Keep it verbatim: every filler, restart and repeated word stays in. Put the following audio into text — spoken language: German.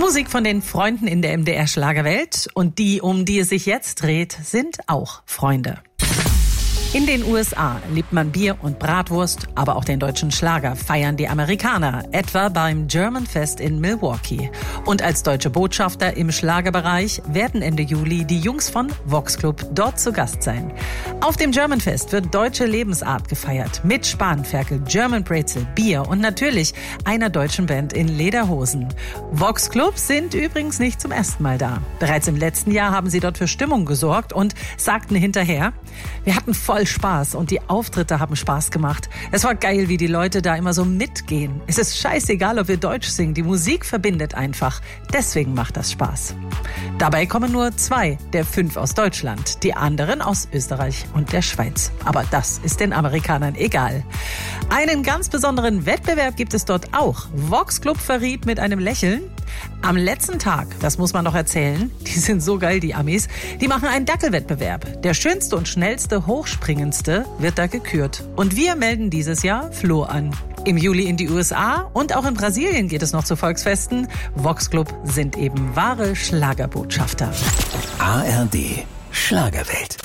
Musik von den Freunden in der M D R-Schlagerwelt. Und die, um die es sich jetzt dreht, sind auch Freunde. In den U S A liebt man Bier und Bratwurst, aber auch den deutschen Schlager feiern die Amerikaner, etwa beim German Fest in Milwaukee. Und als deutsche Botschafter im Schlagerbereich werden Ende Juli die Jungs von Vox Club dort zu Gast sein. Auf dem German Fest wird deutsche Lebensart gefeiert, mit Spanferkel, German Brezel, Bier und natürlich einer deutschen Band in Lederhosen. Vox Club sind übrigens nicht zum ersten Mal da. Bereits im letzten Jahr haben sie dort für Stimmung gesorgt und sagten hinterher: Wir hatten voll Spaß und die Auftritte haben Spaß gemacht. Es war geil, wie die Leute da immer so mitgehen. Es ist scheißegal, ob wir Deutsch singen. Die Musik verbindet einfach. Deswegen macht das Spaß. Dabei kommen nur zwei der fünf aus Deutschland. Die anderen aus Österreich und der Schweiz. Aber das ist den Amerikanern egal. Einen ganz besonderen Wettbewerb gibt es dort auch. Vox Club verriet mit einem Lächeln: Am letzten Tag, das muss man noch erzählen, die sind so geil, die Amis, die machen einen Dackelwettbewerb. Der schönste und schnellste, hochspringendste wird da gekürt. Und wir melden dieses Jahr Flo an. Im Juli in die U S A und auch in Brasilien geht es noch zu Volksfesten. Vox Club sind eben wahre Schlagerbotschafter. A R D Schlagerwelt.